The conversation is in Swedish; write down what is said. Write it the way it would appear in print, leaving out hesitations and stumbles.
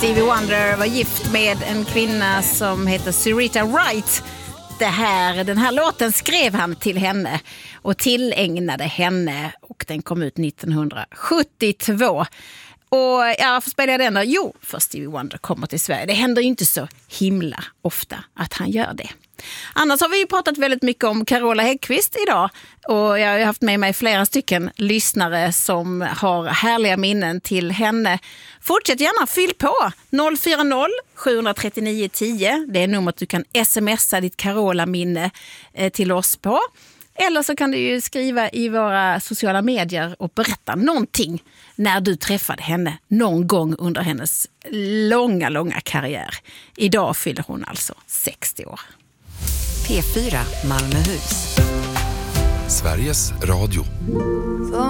Stevie Wonder var gift med en kvinna som heter Syreeta Wright. Den här låten skrev han till henne och tillägnade henne, och den kom ut 1972. Och varför spelar jag den då? Jo, för Stevie Wonder kommer till Sverige. Det händer ju inte så himla ofta att han gör det. Annars har vi ju pratat väldigt mycket om Carola Häggkvist idag. Och jag har ju haft med mig flera stycken lyssnare som har härliga minnen till henne. Fortsätt gärna, fyll på 040-739 10. Det är numret du kan smsa ditt Carola-minne till oss på. Eller så kan du ju skriva i våra sociala medier och berätta någonting när du träffade henne någon gång under hennes långa karriär. Idag fyller hon alltså 60 år. P4 Malmöhus. Sveriges Radio.